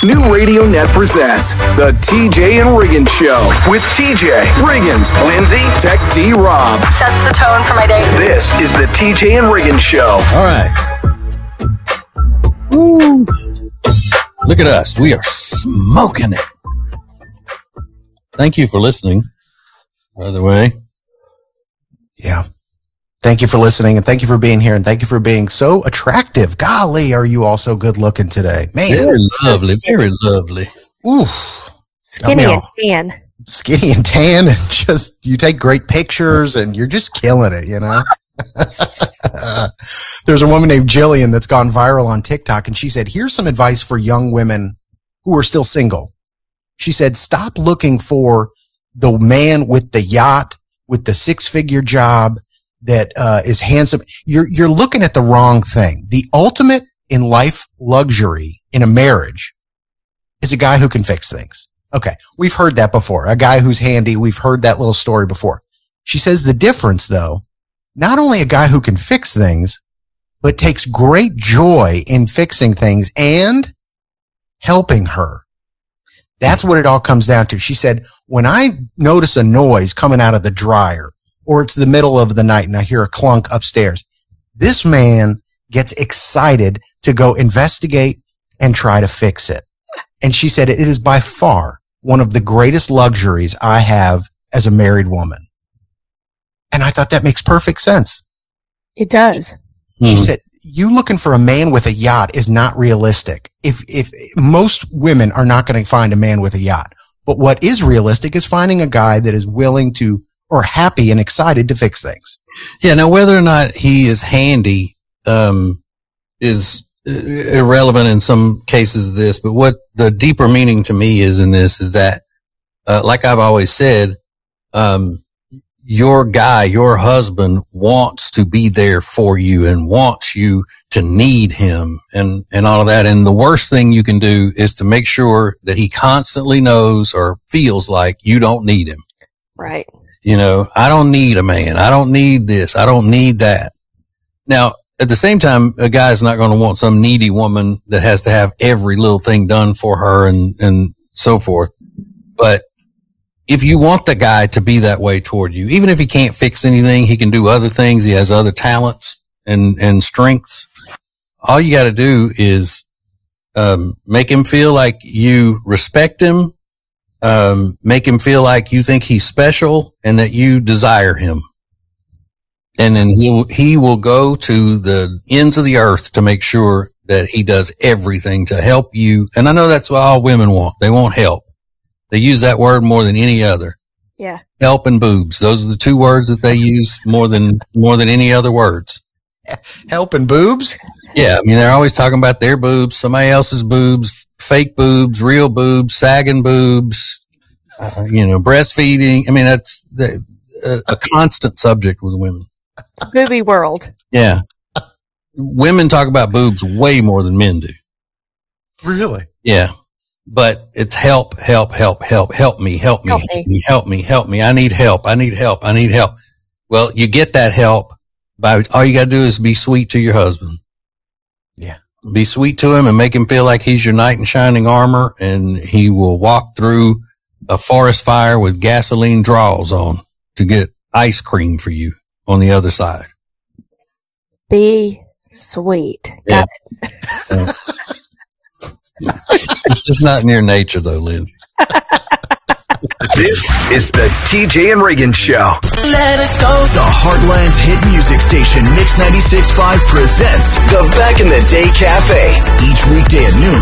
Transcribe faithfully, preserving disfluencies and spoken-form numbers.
New Radio Net presents The T J and Riggins Show with T J, Riggins, Lindsay, Tech D Rob. Sets the tone for my day. This is The T J and Riggins Show. All right. Woo. Look at us. We are smoking it. Thank you for listening, by the way. Yeah. Thank you for listening, and thank you for being here, and thank you for being so attractive. Golly, are you all so good looking today? Man. Very lovely, very lovely. Ooh. Skinny and tan. Skinny and tan, and just, you take great pictures, and you're just killing it, you know? There's a woman named Jillian that's gone viral on TikTok, and she said, here's some advice for young women who are still single. She said, stop looking for the man with the yacht, with the six-figure job, that uh, is handsome. You're you're looking at the wrong thing. The ultimate in life luxury in a marriage is a guy who can fix things. Okay, we've heard that before. A guy who's handy. We've heard that little story before. She says the difference, though, not only a guy who can fix things, but takes great joy in fixing things and helping her. That's what it all comes down to. She said, when I notice a noise coming out of the dryer, or it's the middle of the night and I hear a clunk upstairs, this man gets excited to go investigate and try to fix it. And she said, it is by far one of the greatest luxuries I have as a married woman. And I thought that makes perfect sense. It does. She mm-hmm. said, you looking for a man with a yacht is not realistic. If, if most women are not going to find a man with a yacht, but what is realistic is finding a guy that is willing to, or happy and excited to fix things. Yeah. Now, whether or not he is handy, um, is irrelevant in some cases of this, but what the deeper meaning to me is in this is that, uh, like I've always said, um, your guy, your husband wants to be there for you and wants you to need him and, and all of that. And the worst thing you can do is to make sure that he constantly knows or feels like you don't need him. Right. You know, I don't need a man. I don't need this. I don't need that. Now, at the same time, a guy's not going to want some needy woman that has to have every little thing done for her and, and so forth. But if you want the guy to be that way toward you, even if he can't fix anything, he can do other things. He has other talents and, and strengths. All you got to do is, um, make him feel like you respect him. Um, make him feel like you think he's special and that you desire him. And then he he will go to the ends of the earth to make sure that he does everything to help you. And I know that's what all women want. They want help. They use that word more than any other. Yeah. Help and boobs. Those are the two words that they use more than, more than any other words. Help and boobs? Yeah. I mean, they're always talking about their boobs, somebody else's boobs, fake boobs, real boobs, sagging boobs, uh, you know, breastfeeding. I mean, that's the, a, a constant subject with women. It's booby world. Yeah. Women talk about boobs way more than men do. Really? Yeah. But it's help, help, help, help, help me, help me, help me, help me, help me. I need help. I need help. I need help. Well, you get that help by, all you got to do is be sweet to your husband. Yeah. Be sweet to him and make him feel like he's your knight in shining armor, and he will walk through a forest fire with gasoline draws on to get ice cream for you on the other side. Be sweet. Yeah. Got it. It's just not in your nature, though, Lindsay. This is the T J and Riggins Show. Let it go. The Heartland's hit music station, Mix ninety-six point five, presents the Back in the Day Cafe. Each weekday at noon,